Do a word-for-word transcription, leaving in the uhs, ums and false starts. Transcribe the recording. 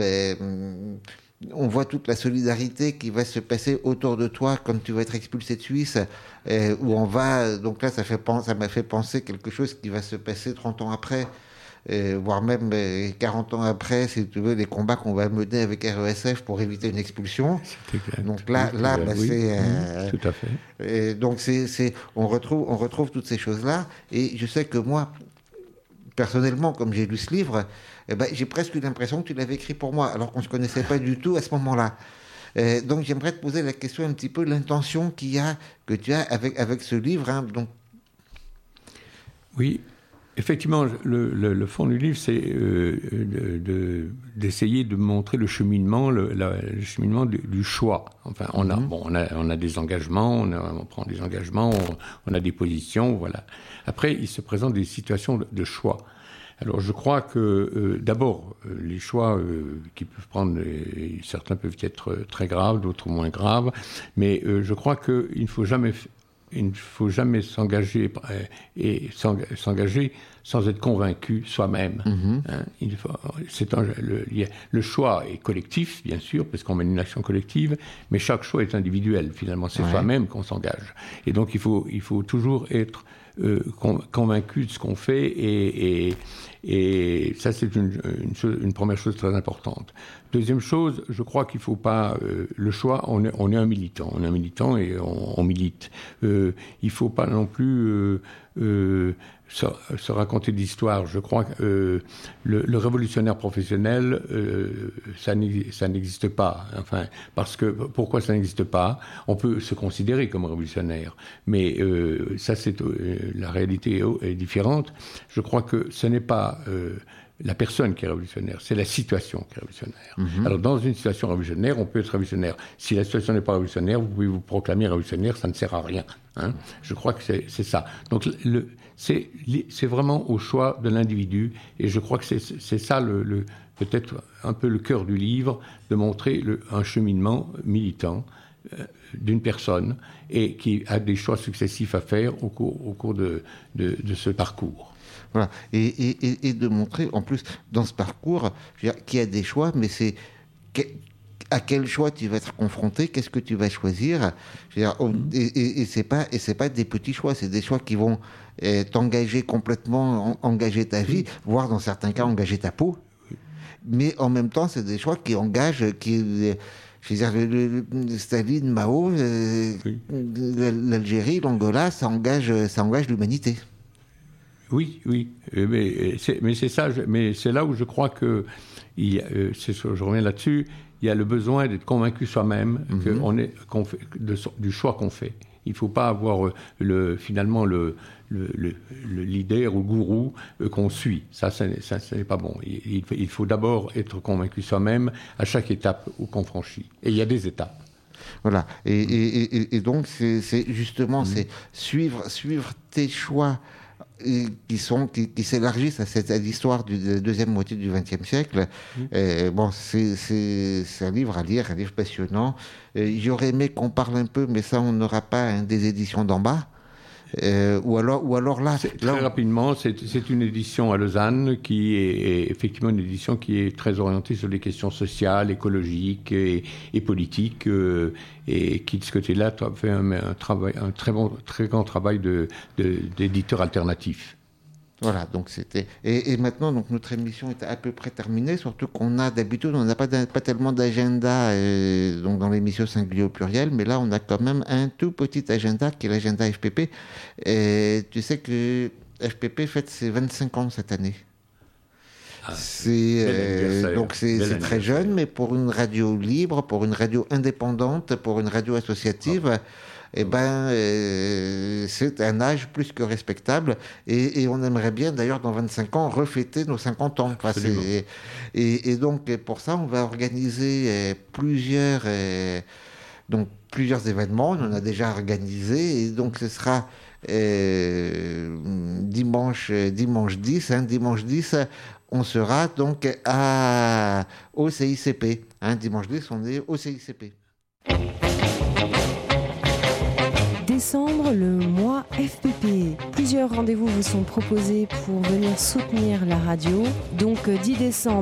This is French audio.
euh, on voit toute la solidarité qui va se passer autour de toi quand tu vas être expulsé de Suisse, euh, où on va, donc là ça, fait, ça m'a fait penser quelque chose qui va se passer trente ans après, euh, voire même euh, quarante ans après, si tu veux, les combats qu'on va mener avec R E S F pour éviter une expulsion. Donc là, oui, là bah, oui, c'est... Euh, tout à fait. Et donc c'est, c'est, on, retrouve, on retrouve toutes ces choses-là, et je sais que moi, personnellement, comme j'ai lu ce livre, eh ben, j'ai presque eu l'impression que tu l'avais écrit pour moi, alors qu'on ne se connaissait pas du tout à ce moment-là. Euh, donc j'aimerais te poser la question un petit peu, l'intention qu'il y a, que tu as avec, avec ce livre. Hein, donc... Oui, effectivement, le, le, le fond du livre, c'est euh, de, de, d'essayer de montrer le cheminement, le, la, le cheminement du, du choix. Enfin, on a, mm-hmm. bon, on a, on a des engagements, on, a, on prend des engagements, on, on a des positions, voilà. Après, il se présente des situations de, de choix. Alors, je crois que, euh, d'abord, euh, les choix euh, qui peuvent prendre, euh, certains peuvent être très graves, d'autres moins graves, mais euh, je crois qu'il ne faut jamais... Il ne faut jamais s'engager et s'engager sans être convaincu soi-même. Mm-hmm. Hein, il faut, c'est un, le, le choix est collectif, bien sûr, parce qu'on mène une action collective, mais chaque choix est individuel. Finalement, c'est ouais. soi-même qu'on s'engage. Et donc, il faut, il faut toujours être euh, convaincu de ce qu'on fait, et, et, et ça, c'est une, une, chose, une première chose très importante. Deuxième chose, je crois qu'il ne faut pas... Euh, le choix, on est, on est un militant. On est un militant et on, on milite. Euh, il ne faut pas non plus euh, euh, se, se raconter d'histoire. Je crois que euh, le, le révolutionnaire professionnel, euh, ça, ça n'existe pas. Enfin, parce que, pourquoi ça n'existe pas ? On peut se considérer comme révolutionnaire. Mais euh, ça, c'est, euh, la réalité est, est différente. Je crois que ce n'est pas... Euh, la personne qui est révolutionnaire, c'est la situation qui est révolutionnaire. Mmh. Alors, dans une situation révolutionnaire, on peut être révolutionnaire. Si la situation n'est pas révolutionnaire, vous pouvez vous proclamer révolutionnaire, ça ne sert à rien. Hein. Je crois que c'est, c'est ça. Donc, le, c'est, c'est vraiment au choix de l'individu, et je crois que c'est, c'est ça, le, le, peut-être un peu le cœur du livre, de montrer le, un cheminement militant euh, d'une personne, et qui a des choix successifs à faire au cours, au cours de, de, de ce parcours. Voilà. Et, et, et de montrer, en plus, dans ce parcours, je veux dire, qu'il y a des choix, mais c'est que, à quel choix tu vas être confronté, qu'est-ce que tu vas choisir. Je veux dire, on, et, et, et c'est pas, et c'est pas des petits choix, c'est des choix qui vont eh, t'engager complètement, en, engager ta vie, voire dans certains cas engager ta peau. Mais en même temps, c'est des choix qui engagent, qui je veux dire, le, le, Staline, Mao, euh, oui. l'Algérie, l'Angola, ça engage, ça engage l'humanité. Oui, oui, mais c'est, mais c'est ça, mais c'est là où je crois que, il y a, c'est, je reviens là-dessus, il y a le besoin d'être convaincu soi-même mm-hmm. que on est, qu'on fait, de, du choix qu'on fait. Il ne faut pas avoir le, finalement le, le, le, le leader ou le gourou qu'on suit. Ça, ça, ça, ça n'est pas bon. Il, il faut d'abord être convaincu soi-même à chaque étape qu'on franchit. Et il y a des étapes. Voilà. Et, et, et, et donc, c'est, c'est justement, mm-hmm. c'est suivre, suivre tes choix qui, sont, qui, qui s'élargissent à, cette, à l'histoire de la deuxième moitié du vingtième siècle. Mmh. Et bon, c'est, c'est, c'est un livre à lire, un livre passionnant. Et j'aurais aimé qu'on parle un peu, mais ça, on n'aura pas hein, des éditions d'en bas. Euh, ou, alors, ou alors là... C'est, là très on... rapidement, c'est, c'est une édition à Lausanne qui est, est effectivement une édition qui est très orientée sur les questions sociales, écologiques et, et politiques, euh, et qui, de ce côté-là, fait un, un, travail, un très, bon, très grand travail de, de, d'éditeur alternatif. Voilà, donc c'était... Et, et maintenant, donc, notre émission est à peu près terminée, surtout qu'on a, d'habitude, on n'a pas, pas tellement d'agenda euh, donc dans l'émission Singulier au pluriel, mais là, on a quand même un tout petit agenda qui est l'agenda F P P. Et tu sais que F P P fête ses vingt-cinq ans cette année. Ah, c'est, euh, donc c'est, c'est très jeune, mais pour une radio libre, pour une radio indépendante, pour une radio associative... Oh. Eh ben, euh, c'est un âge plus que respectable et, et on aimerait bien d'ailleurs dans vingt-cinq ans refêter nos cinquante ans. Enfin, c'est, et, et donc pour ça on va organiser euh, plusieurs, euh, donc, plusieurs événements, on en a déjà organisé et donc ce sera euh, dimanche, dimanche dix, hein, dimanche dix on sera donc à, au C I C P. Hein, dimanche dix on est au C I C P. Décembre, le mois F P P. Plusieurs rendez-vous vous sont proposés pour venir soutenir la radio. Donc dix décembre,